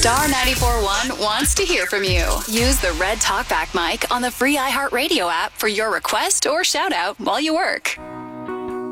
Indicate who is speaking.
Speaker 1: Star 94.1 wants to hear from you. Use the red talkback mic on the free iHeartRadio app for your request or shout out while you work.